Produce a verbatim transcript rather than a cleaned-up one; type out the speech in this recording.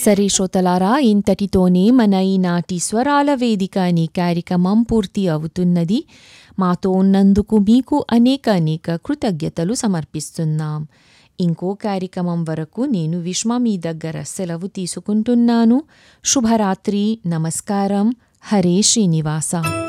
సరే శ్రోతలారా, ఇంతటితోనే మన ఈనాటి స్వరాల వేదిక అనే కార్యక్రమం పూర్తి అవుతున్నది. మాతో ఉన్నందుకు మీకు అనేక అనేక కృతజ్ఞతలు సమర్పిస్తున్నాం. ఇంకో కార్యక్రమం వరకు నేను విశ్వ మీ దగ్గర సెలవు తీసుకుంటున్నాను. శుభరాత్రి. నమస్కారం. హరే శ్రీనివాస.